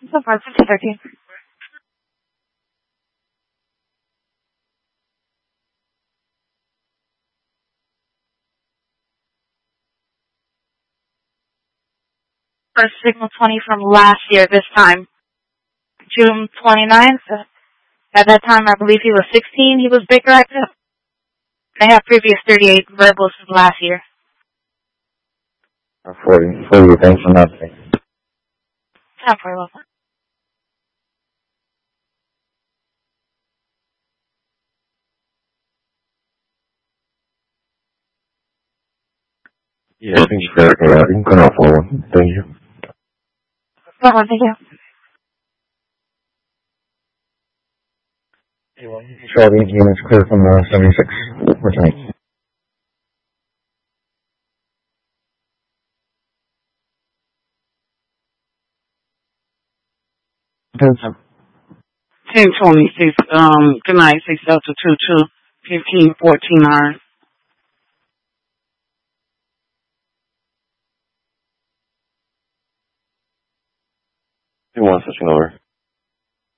So far, 213. First signal 20 from last year, this time. June 29th. At that time, I believe he was 16. He was Baker active. They have previous 38 verbals from last year. 40. Thanks for nothing. 10-4, well. Yeah, thank you for that. You can come out forward. Thank you. Thank you. Charlie, units clear from 76. Returning. Delta. 1026, good night, 6 Delta 22, 1514 hours. 2-1, switching over.